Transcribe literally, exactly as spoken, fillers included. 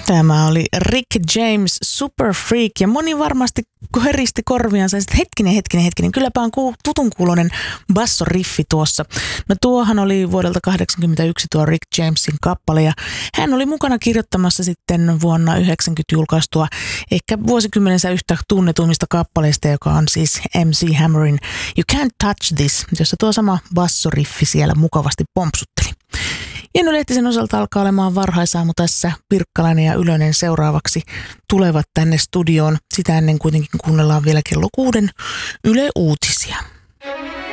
Tämä oli Rick James, Super Freak, ja moni varmasti heristi korviansa ja sitten hetkinen, hetkinen, hetkinen, kylläpä on tutun kuuloinen bassoriffi tuossa. No tuohan oli vuodelta kahdeksankymmentäyksi tuo Rick Jamesin kappale, ja hän oli mukana kirjoittamassa sitten vuonna yhdeksänkymmentä julkaistua ehkä vuosikymmenensä yhtä tunnetuimmista kappaleista, joka on siis M C Hammerin You Can't Touch This, jossa tuo sama bassoriffi siellä mukavasti pompsutteli. Jenny Lehtisen osalta alkaa olemaan varhaisaamu tässä. Pirkkalainen ja Ylönen seuraavaksi tulevat tänne studioon. Sitä ennen kuitenkin kuunnellaan vielä kello kuuden Yle Uutisia.